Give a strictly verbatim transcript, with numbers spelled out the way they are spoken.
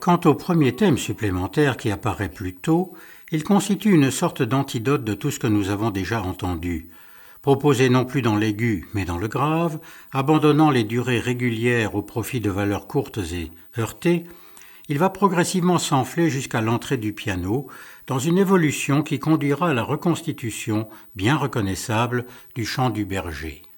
Quant au premier thème supplémentaire qui apparaît plus tôt, il constitue une sorte d'antidote de tout ce que nous avons déjà entendu. Proposé non plus dans l'aigu, mais dans le grave, abandonnant les durées régulières au profit de valeurs courtes et heurtées, il va progressivement s'enfler jusqu'à l'entrée du piano, dans une évolution qui conduira à la reconstitution, bien reconnaissable, du chant du berger.